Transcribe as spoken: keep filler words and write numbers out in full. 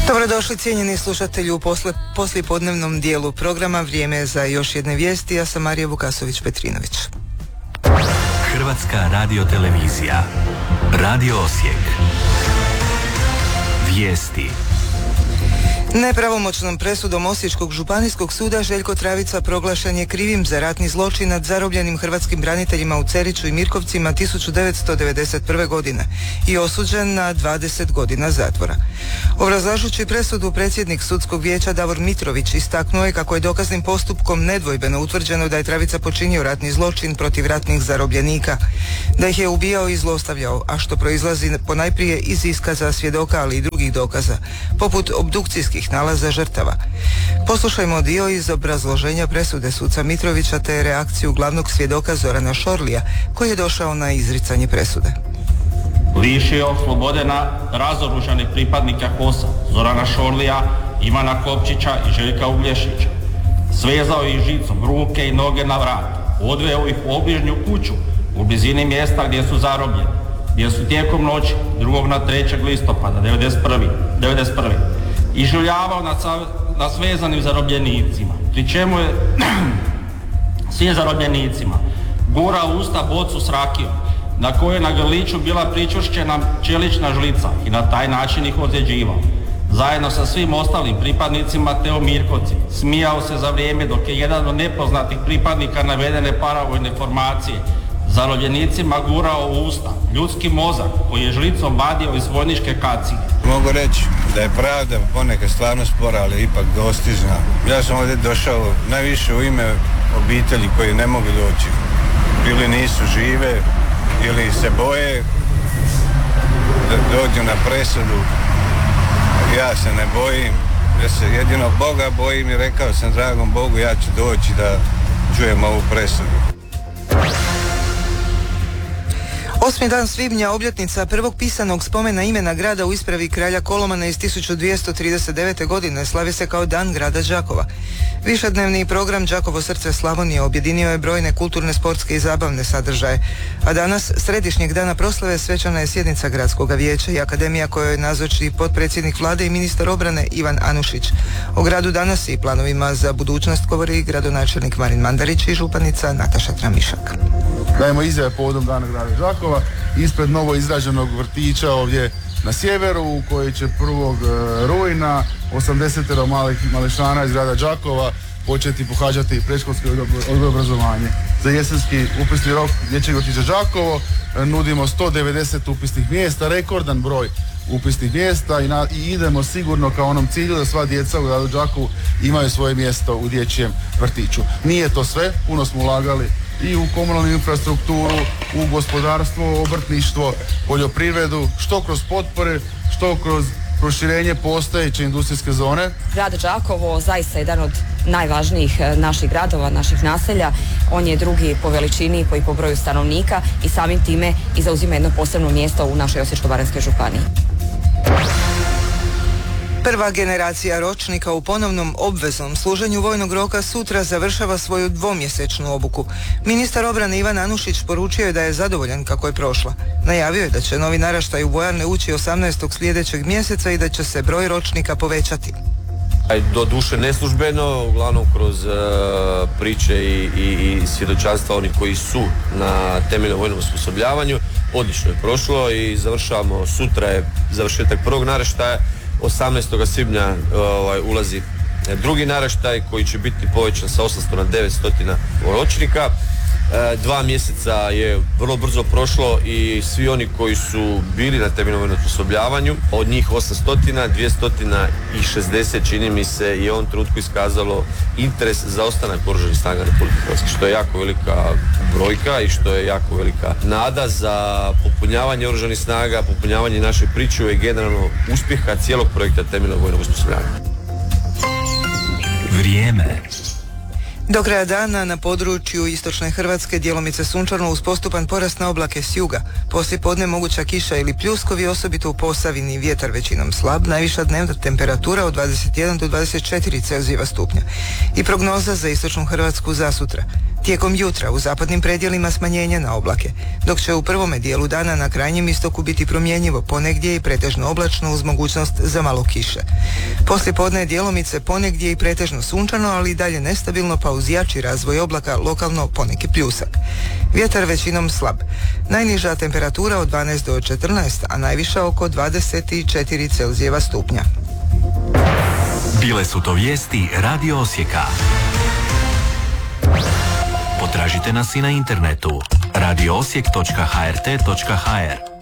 Dobrodošli cijenjeni slušatelji u posle, poslijepodnevnom dijelu programa. Vrijeme je za još jedne vijesti. Ja sam Marija Vukasović-Petrinović. Hrvatska radiotelevizija. Radio Osijek. Vijesti. Nepravomoćnom presudom Osječkog županijskog suda Željko Travica proglašen je krivim za ratni zločin nad zarobljenim hrvatskim braniteljima u Ceriću i Mirkovcima tisuću devetsto devedeset prve. godine i osuđen na dvadeset godina zatvora. Obrazlažući presudu, predsjednik sudskog vijeća Davor Mitrović istaknuo je kako je dokaznim postupkom nedvojbeno utvrđeno da je Travica počinio ratni zločin protiv ratnih zarobljenika, da ih je ubijao i zlostavljao, a što proizlazi ponajprije iz iskaza svjedoka, ali i drugih dokaza, poput obdukcijskih nalaza žrtava. Poslušajmo dio iz obrazloženja presude suca Mitrovića te reakciju glavnog svjedoka Zorana Šorlija, koji je došao na izricanje presude. Lišio slobode na razoružane pripadnike HOS-a Zorana Šorlija, Ivana Kopčića i Željka Uglješića. Svezao ih žicom ruke i noge na vrat, odveo ih u obližnju kuću u blizini mjesta gdje su zarobljeni, gdje su tijekom noći drugog na trećeg listopada devedeset prve. Ižuljavao nad, nad svezanim zarobljenicima, pri čemu je svim zarobljenicima gurao u usta bocu s rakijom, na kojoj je na grliću bila pričvršćena čelična žlica i na taj način ih ozljeđivao. Zajedno sa svim ostalim pripadnicima te u Mirkovci smijao se za vrijeme dok je jedan od nepoznatih pripadnika navedene paravojne formacije zarobljenicima gurao u usta ljudski mozak koji je žlicom vadio iz vojničke kacige. Mogu reći da je pravda ponekad stvarno spora, ali ipak dostižna. Ja sam ovdje došao najviše u ime obitelji koji ne mogu doći. Ili nisu žive, ili se boje da dođu na presudu. Ja se ne bojim, ja se jedino Boga bojim i rekao sam dragom Bogu ja ću doći da čujem ovu presudu. Osmi dan svibnja, obljetnica prvog pisanog spomena imena grada u ispravi kralja Kolomana iz tisuću dvjesto trideset devete. godine slavi se kao Dan grada Đakova. Višednevni program Đakovo srce Slavonije objedinio je brojne kulturne, sportske i zabavne sadržaje, a danas, središnjeg dana proslave, svečana je sjednica Gradskog vijeća i akademija kojoj nazoči potpredsjednik vlade i ministar obrane Ivan Anušić. O gradu danas i planovima za budućnost govori gradonačelnik Marin Mandarić i županica Nataša Tramišak. Dajemo izjave povodom Dana grada Đakova ispred novo izrađenog vrtića ovdje na sjeveru, u koji će prvog rujna osamdeset malih mališana iz grada Đakova početi pohađati predškolski odgoj obrazovanje. Za jesenski upisni rok dječjeg vrtića Đakovo nudimo sto devedeset upisnih mjesta, rekordan broj upisnih mjesta i, na, i idemo sigurno ka onom cilju da sva djeca u gradu Đakovu imaju svoje mjesto u dječjem vrtiću. Nije to sve, puno smo ulagali i u komunalnu infrastrukturu, u gospodarstvo, obrtništvo, poljoprivredu, što kroz potpore, što kroz proširenje postojeće industrijske zone. Grad Đakovo zaista je jedan od najvažnijih naših gradova, naših naselja. On je drugi po veličini i po broju stanovnika i samim time i zauzima jedno posebno mjesto u našoj Osječko-baranjskoj županiji. Prva generacija ročnika u ponovnom obveznom služenju vojnog roka sutra završava svoju dvomjesečnu obuku. Ministar obrane Ivan Anušić poručio je da je zadovoljan kako je prošla. Najavio je da će novi naraštaj u vojarne ući osamnaestog sljedećeg mjeseca i da će se broj ročnika povećati. Do duše neslužbeno, uglavnom kroz uh, priče i, i, i svjedočanstva onih koji su na temeljnom vojnom osposobljavanju. Odlično je prošlo i završavamo, sutra je završetak prvog naraštaja. osamnaestog svibnja ovaj, ulazi drugi naraštaj koji će biti povećan sa osamsto na devetsto ročnika. E, dva mjeseca je vrlo brzo prošlo i svi oni koji su bili na temeljnom vojnom osposobljavanju, od njih osamsto, dvjesto šezdeset čini mi se je u ovom trenutku iskazalo interes za ostanak Oružanih snaga Republike Hrvatske, što je jako velika brojka i što je jako velika nada za popunjavanje Oružanih snaga, popunjavanje naše pričuve i generalno uspjeha cijelog projekta temeljnog vojnog osposobljavanja. Vrijeme. Do kraja dana na području istočne Hrvatske djelomice sunčano uz postupan porast na oblake s juga. Poslije podne moguća kiša ili pljuskovi, osobito u Posavini, vjetar većinom slab, najviša dnevna temperatura od dvadeset jedan do dvadeset četiri Celzijeva stupnja. I prognoza za istočnu Hrvatsku za sutra. Tijekom jutra u zapadnim predjelima smanjenja na oblake, dok će u prvome dijelu dana na krajnjem istoku biti promjenjivo ponegdje i pretežno oblačno uz mogućnost za malo kiše. Poslije podne je djelomice ponegdje i pretežno sunčano, ali i dalje nestabilno pa uz jači razvoj oblaka lokalno poneki pljusak. Vjetar većinom slab. Najniža temperatura od dvanaest do četrnaest, a najviša oko dvadeset četiri Celzijeva stupnja. Bile su to vijesti Radio Osijeka. Potražite nas i na internetu radio osijek točka h r t točka h r.